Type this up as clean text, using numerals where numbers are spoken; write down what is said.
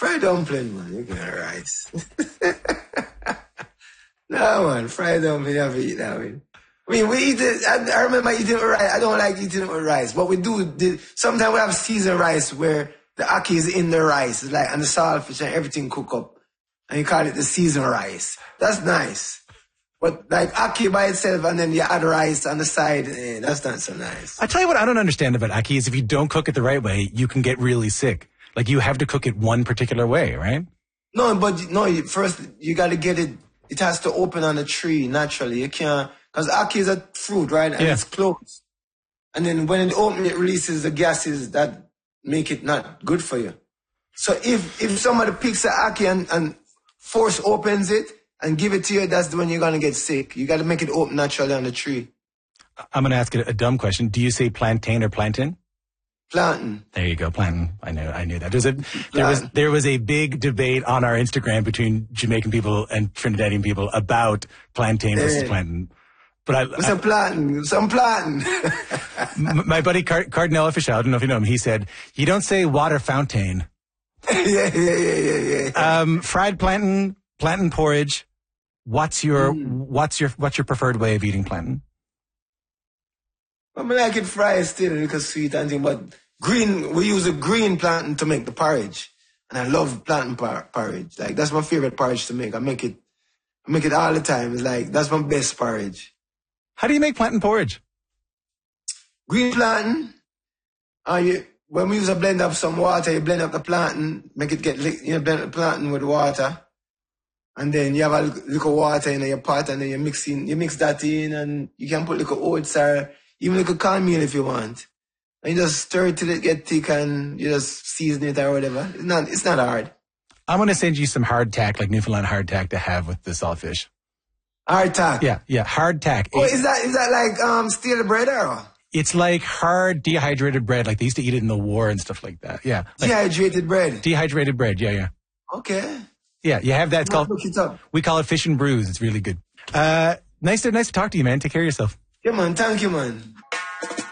Fried dumpling, man. You can rice. No, man. Fried dumpling, you have to eat that way. I mean, we eat it. I remember eating it with rice. I don't like eating it with rice, but we do. Sometimes we have seasoned rice where the ackee is in the rice, it's like, and the saltfish and everything cook up, and you call it the seasoned rice. That's nice. But like ackee by itself, and then you add rice on the side, that's not so nice. I tell you what I don't understand about ackee is if you don't cook it the right way, you can get really sick. Like you have to cook it one particular way, right? No, but no. First, you got to get it. It has to open on the tree naturally. You can't. Because ackee is a fruit, right? And it's closed. And then when it opens, it releases the gases that make it not good for you. So if somebody picks an ackee and force opens it and give it to you, that's when you're going to get sick. You got to make it open naturally on the tree. I'm going to ask a dumb question. Do you say plantain or plantain? Plantain. There you go, plantain. I knew that. There was a big debate on our Instagram between Jamaican people and Trinidadian people about plantain versus plantain. But some plantain. My buddy Cardinal Official, I don't know if you know him, he said, you don't say water fountain. Yeah. Fried plantain porridge. What's your preferred way of eating plantain? I mean, I like it fried still because sweet and thing, but we use a green plantain to make the porridge. And I love plantain porridge. Like, that's my favorite porridge to make. I make it all the time. It's like, that's my best porridge. How do you make plantain porridge? Green plantain. When we use a blend of some water, you blend up the plantain, make it get blend up the plantain with water. And then you have a little water in your pot, and then you mix that in, and you can put little oats or even little cornmeal if you want. And you just stir it till it get thick, and you just season it or whatever. It's not hard. I'm going to send you some hardtack, like Newfoundland hardtack to have with the saltfish. Hardtack? Yeah, hardtack. Oh, is that like stale bread or? It's like hard dehydrated bread, like they used to eat it in the war and stuff like that. Yeah. Like dehydrated bread? Dehydrated bread, yeah. Okay. Yeah, you have that. It's called, look it up. We call it fish and brews. It's really good. Nice to talk to you, man. Take care of yourself. Yeah, man. Thank you, man.